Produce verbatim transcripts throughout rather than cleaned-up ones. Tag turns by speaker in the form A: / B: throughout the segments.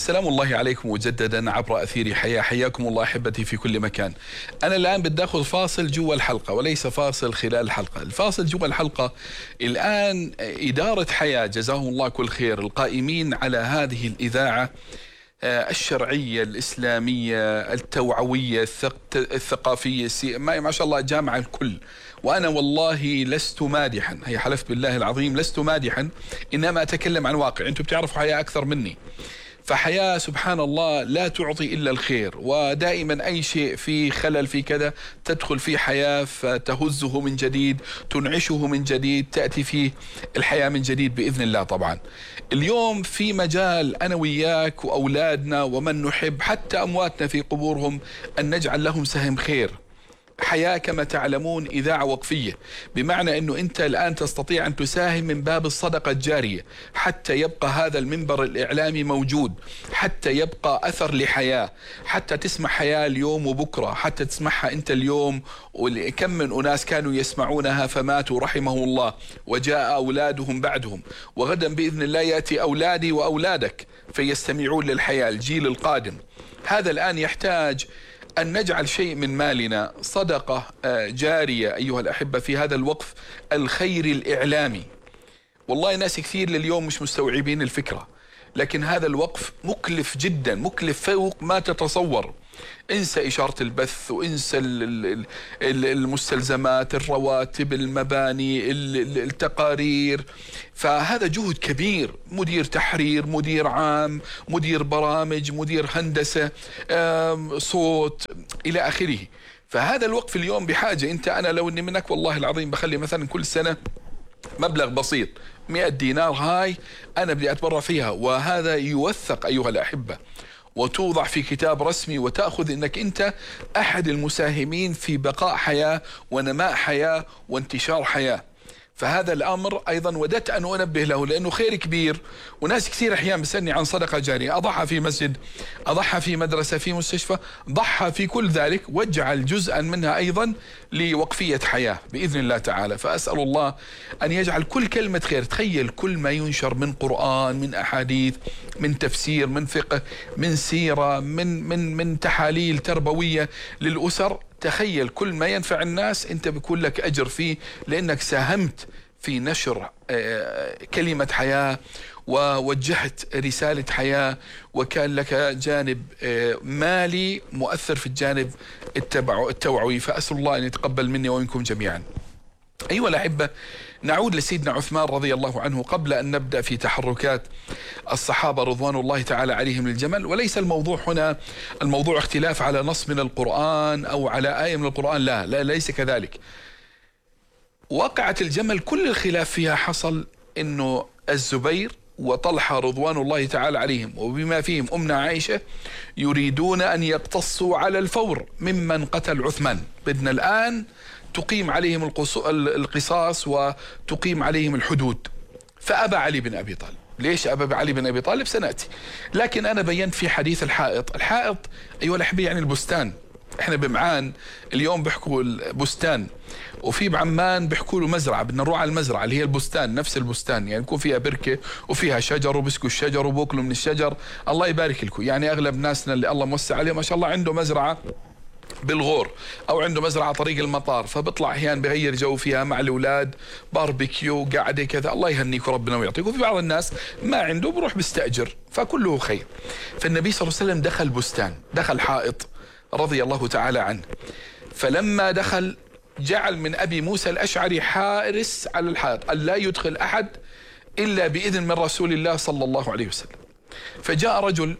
A: سلام الله عليكم مجددا عبر أثير حياة. حياكم الله أحبتي في كل مكان. أنا الآن بدي أخذ فاصل جوا الحلقة وليس فاصل خلال الحلقة. الفاصل جوا الحلقة الآن إدارة حياة جزاهم الله كل خير، القائمين على هذه الإذاعة الشرعية الإسلامية التوعوية الثقافية ما شاء الله جامعة الكل. وأنا والله لست مادحا، هي حلفت بالله العظيم لست مادحا، إنما أتكلم عن واقع. أنتم بتعرفوا حياة أكثر مني، فحياة سبحان الله لا تعطي إلا الخير، ودائما أي شيء في خلل في كذا تدخل في حياة فتهزه من جديد، تنعشه من جديد، تأتي فيه الحياة من جديد بإذن الله. طبعا اليوم في مجال أنا وياك وأولادنا ومن نحب حتى أمواتنا في قبورهم أن نجعل لهم سهم خير. حياة كما تعلمون إذاعة وقفية، بمعنى أنه أنت الآن تستطيع أن تساهم من باب الصدقة الجارية حتى يبقى هذا المنبر الإعلامي موجود، حتى يبقى أثر لحياة، حتى تسمع حياة اليوم وبكرة، حتى تسمعها أنت اليوم. وكم من أناس كانوا يسمعونها فماتوا رحمه الله وجاء أولادهم بعدهم، وغدا بإذن الله يأتي أولادي وأولادك فيستمعون للحياة الجيل القادم. هذا الآن يحتاج أن نجعل شيء من مالنا صدقة جارية أيها الأحبة في هذا الوقف الخيري الإعلامي. والله ناس كثير لليوم مش مستوعبين الفكرة، لكن هذا الوقف مكلف جدا، مكلف فوق ما تتصور. انسى إشارة البث، وانسى المستلزمات، الرواتب، المباني، التقارير. فهذا جهد كبير، مدير تحرير، مدير عام، مدير برامج، مدير هندسة، صوت إلى آخره. فهذا الوقف اليوم بحاجة. انت أنا لو اني منك والله العظيم بخلي مثلا كل سنة مبلغ بسيط مئة دينار، هاي أنا بدي أتبرع فيها، وهذا يوثق أيها الأحبة وتوضع في كتاب رسمي، وتأخذ أنك أنت أحد المساهمين في بقاء حياة ونماء حياة وانتشار حياة. فهذا الأمر أيضا وددت أن أنبه له، لأنه خير كبير. وناس كثير أحيانا بسألني عن صدقة جارية، أضحى في مسجد، أضحى في مدرسة، في مستشفى، ضحى في كل ذلك، واجعل جزءا منها أيضا لوقفية حياة بإذن الله تعالى. فأسأل الله أن يجعل كل كلمة خير. تخيل كل ما ينشر من قرآن، من أحاديث، من تفسير، من فقه، من سيرة، من من من تحاليل تربوية للأسر. تخيل كل ما ينفع الناس أنت بيكون لك أجر فيه، لأنك ساهمت في نشر كلمة حياة ووجهت رسالة حياة، وكان لك جانب مالي مؤثر في الجانب التوعوي. فأسأل الله أن يتقبل مني ومنكم جميعا. أيها الأحبة، نعود لسيدنا عثمان رضي الله عنه قبل أن نبدأ في تحركات الصحابة رضوان الله تعالى عليهم للجمل. وليس الموضوع هنا الموضوع اختلاف على نص من القرآن أو على آية من القرآن، لا لا ليس كذلك. واقعة الجمل كل الخلاف فيها حصل إنه الزبير وطلحة رضوان الله تعالى عليهم وبما فيهم أمنا عائشة يريدون أن يقتصوا على الفور ممن قتل عثمان. بدنا الآن تقيم عليهم القصاص وتقيم عليهم الحدود. فأبى علي بن أبي طالب. ليش أبى علي بن أبي طالب سنأتي، لكن أنا بينت في حديث الحائط. الحائط أيها الأحبة يعني البستان. احنا بمعان اليوم بيحكوا البستان، وفي بعمان بيحكوا له مزرعة. بدنا نروح على المزرعة اللي هي البستان، نفس البستان، يعني يكون فيها بركة وفيها شجر وبسكوا الشجر وبوكلوا من الشجر. الله يبارك لكم. يعني أغلب ناسنا اللي الله موسع عليه ما شاء الله عنده مزرعة بالغور أو عنده مزرعة طريق المطار، فبطلع أحيانا بغير جو فيها مع الأولاد، باربيكيو، قاعدة كذا. الله يهنيك ربنا ويعطيك. وفي بعض الناس ما عنده بروح بيستأجر، فكله خير. فالنبي صلى الله عليه وسلم دخل بستان، دخل حائط رضي الله تعالى عنه. فلما دخل جعل من أبي موسى الأشعري حارس على الحائط، قال لا يدخل أحد إلا بإذن من رسول الله صلى الله عليه وسلم. فجاء رجل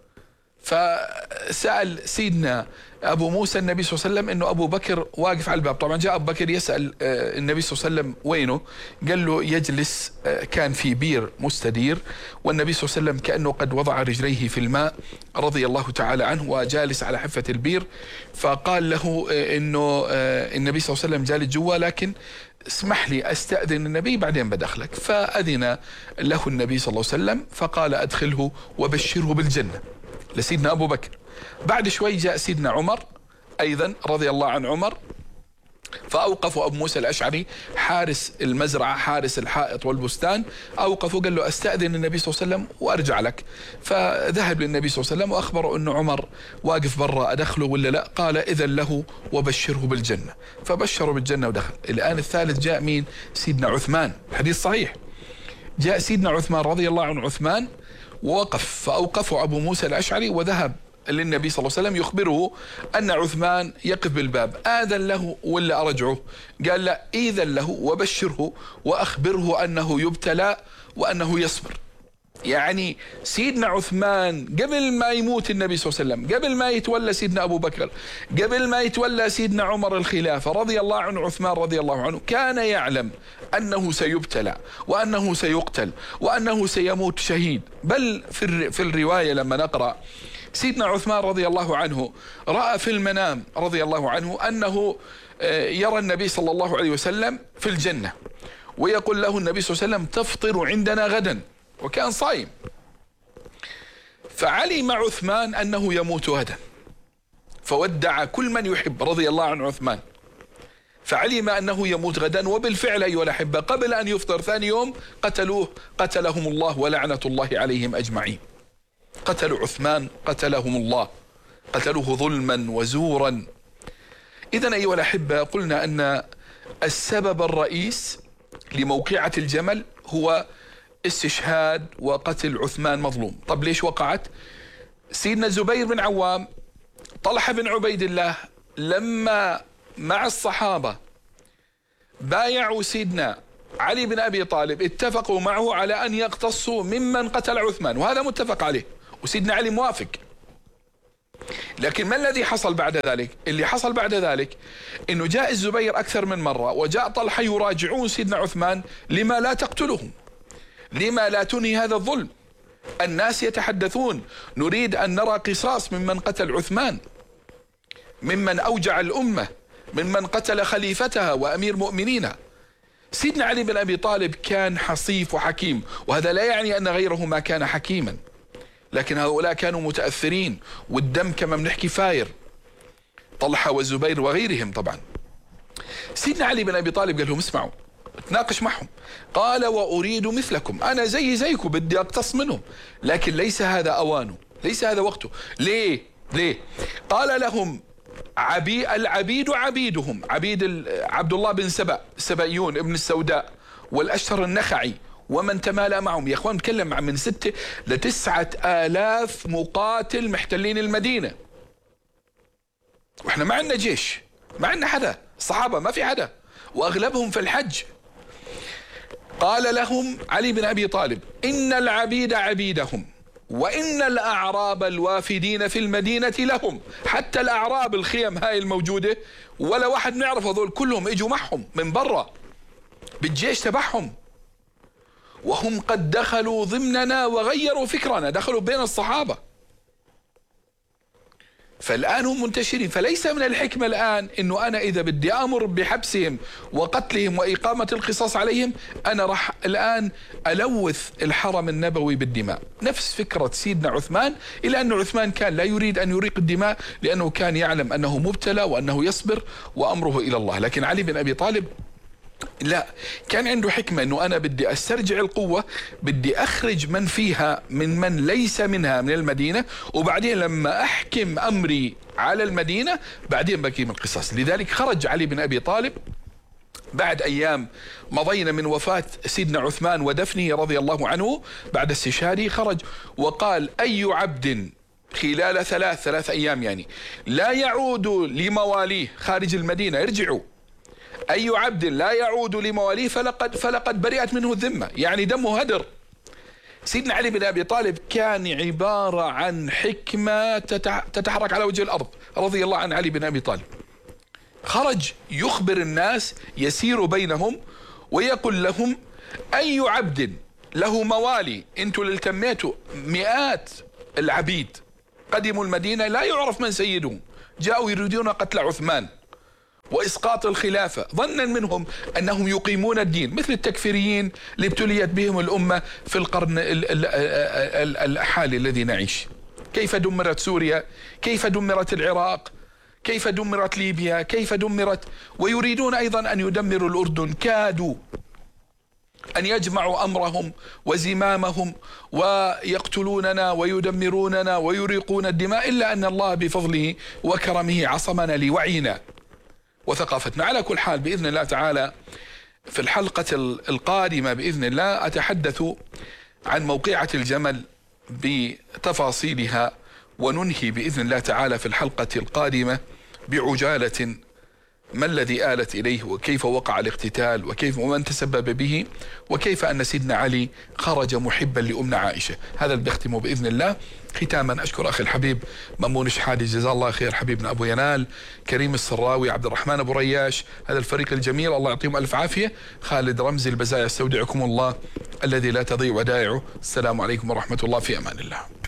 A: فسأل سيدنا أبو موسى النبي صلى الله عليه وسلم إنه أبو بكر واقف على الباب. طبعا جاء أبو بكر يسأل النبي صلى الله عليه وسلم وينه، قال له يجلس، كان في بير مستدير، والنبي صلى الله عليه وسلم كأنه قد وضع رجليه في الماء رضي الله تعالى عنه وجالس على حافة البير. فقال له إنه النبي صلى الله عليه وسلم جالس جوا، لكن اسمح لي أستأذن النبي بعدين بدخلك. فأذن له النبي صلى الله عليه وسلم، فقال أدخله وبشره بالجنة لسيدنا أبو بكر. بعد شوي جاء سيدنا عمر أيضا رضي الله عن عمر، فأوقفوا أبو موسى الأشعري حارس المزرعة حارس الحائط والبستان، أوقفوا قال له أستأذن النبي صلى الله عليه وسلم وأرجع لك. فذهب للنبي صلى الله عليه وسلم وأخبره أنه عمر واقف برا، أدخله ولا لا؟ قال إذن له وبشره بالجنة. فبشره بالجنة ودخل. الآن الثالث جاء مين؟ سيدنا عثمان، حديث صحيح. جاء سيدنا عثمان رضي الله عنه عثمان ووقف، فأوقفه أبو موسى الأشعري وذهب للنبي صلى الله عليه وسلم يخبره أن عثمان يقف بالباب. آذن له ولا أرجعه؟ قال لا، إذن له وبشره وأخبره أنه يبتلى وأنه يصبر. يعني سيدنا عثمان قبل ما يموت النبي صلى الله عليه وسلم، قبل ما يتولى سيدنا أبو بكر، قبل ما يتولى سيدنا عمر الخلافة رضي الله عنه، عثمان رضي الله عنه كان يعلم أنه سيبتلى وأنه سيقتل وأنه سيموت شهيد. بل في في الرواية لما نقرأ سيدنا عثمان رضي الله عنه رأى في المنام رضي الله عنه أنه يرى النبي صلى الله عليه وسلم في الجنة، ويقول له النبي صلى الله عليه وسلم تفطر عندنا غدا، وكان صايم. فعلم عثمان أنه يموت غدا، فودع كل من يحب رضي الله عن عثمان، فعلم أنه يموت غدا. وبالفعل أيها الأحبة قبل أن يفطر ثاني يوم قتلوه، قتلهم الله ولعنة الله عليهم أجمعين. قتلوا عثمان، قتلهم الله، قتلوه ظلما وزورا. إذن أيها الأحبة قلنا أن السبب الرئيس لموقعة الجمل هو استشهاد وقتل عثمان مظلوم. طب ليش وقعت؟ سيدنا الزبير بن عوام، طلحة بن عبيد الله لما مع الصحابة بايعوا سيدنا علي بن أبي طالب اتفقوا معه على أن يقتصوا ممن قتل عثمان، وهذا متفق عليه، وسيدنا علي موافق. لكن ما الذي حصل بعد ذلك؟ اللي حصل بعد ذلك انه جاء الزبير اكثر من مرة وجاء طلحة يراجعون سيدنا عثمان، لما لا تقتلهم؟ لما لا تنهي هذا الظلم؟ الناس يتحدثون نريد ان نرى قصاص ممن قتل عثمان، ممن اوجع الامة، ممن قتل خليفتها وامير مؤمنينها. سيدنا علي بن ابي طالب كان حصيف وحكيم، وهذا لا يعني ان غيره ما كان حكيما، لكن هؤلاء كانوا متأثرين، والدم كما بنحكي فاير، طلحة والزبير وغيرهم طبعا. سيدنا علي بن أبي طالب قال لهم اسمعوا، تناقش معهم، قال وأريد مثلكم، أنا زي زيكم بدي أقتص منهم، لكن ليس هذا أوانه، ليس هذا وقته. ليه؟ ليه؟ قال لهم عبي العبيد عبيدهم، عبيد عبد الله بن سبأ، السبأيون ابن السوداء والأشتر النخعي ومن تمالى معهم. يا اخوان نتكلم عن من ستة لتسعة آلاف مقاتل محتلين المدينة، واحنا ما عندنا جيش، ما عندنا حدا، الصحابة ما في حدا، واغلبهم في الحج. قال لهم علي بن ابي طالب ان العبيد عبيدهم وان الاعراب الوافدين في المدينة لهم. حتى الاعراب الخيم هاي الموجودة ولا واحد نعرف، هذول كلهم اجوا معهم من برا بالجيش تبعهم، وهم قد دخلوا ضمننا وغيروا فكرنا، دخلوا بين الصحابة، فالآن هم منتشرين. فليس من الحكمة الآن أنه أنا إذا بدي أمر بحبسهم وقتلهم وإقامة القصاص عليهم أنا راح الآن ألوث الحرم النبوي بالدماء. نفس فكرة سيدنا عثمان، إلا أن عثمان كان لا يريد أن يريق الدماء لأنه كان يعلم أنه مبتلى وأنه يصبر وأمره إلى الله. لكن علي بن أبي طالب لا، كان عنده حكمة أنه أنا بدي أسترجع القوة، بدي أخرج من فيها من من ليس منها من المدينة، وبعدين لما أحكم أمري على المدينة بعدين بقيم القصاص. لذلك خرج علي بن أبي طالب بعد أيام مضينا من وفاة سيدنا عثمان ودفنه رضي الله عنه بعد استشهاده، خرج وقال أي عبد خلال ثلاث ثلاث أيام يعني لا يعود لمواليه خارج المدينة يرجعوا، أي عبد لا يعود لمواليه فلقد فلقد برئت منه الذمة، يعني دمه هدر. سيدنا علي بن أبي طالب كان عبارة عن حكمة تتحرك على وجه الأرض رضي الله عن علي بن أبي طالب. خرج يخبر الناس، يسير بينهم ويقول لهم أي عبد له موالي، انتوا اللي التميتوا مئات العبيد قدموا المدينة لا يعرف من سيدهم، جاءوا يريدون قتل عثمان وإسقاط الخلافة ظنا منهم أنهم يقيمون الدين، مثل التكفيريين اللي ابتليت بهم الأمة في القرن الحالي الذي نعيش. كيف دمرت سوريا، كيف دمرت العراق، كيف دمرت ليبيا، كيف دمرت، ويريدون أيضا أن يدمروا الأردن. كادوا أن يجمعوا أمرهم وزمامهم ويقتلوننا ويدمروننا ويريقون الدماء، إلا أن الله بفضله وكرمه عصمنا لوعينا وثقافتنا. على كل حال بإذن الله تعالى في الحلقة القادمة بإذن الله أتحدث عن موقعة الجمل بتفاصيلها، وننهي بإذن الله تعالى في الحلقة القادمة بعجالة ما الذي آلت إليه، وكيف وقع الاقتتال، وكيف ومن تسبب به، وكيف أن سيدنا علي خرج محبا لأمنا عائشة. هذا اللي بختمه بإذن الله. ختاما أشكر أخي الحبيب مأمون شحادي جزاه الله خير، حبيبنا أبو ينال، كريم السراوي، عبد الرحمن أبو رياش، هذا الفريق الجميل الله يعطيهم ألف عافية. خالد رمزي البزايا، استودعكم الله الذي لا تضيع ودائعه. السلام عليكم ورحمة الله، في أمان الله.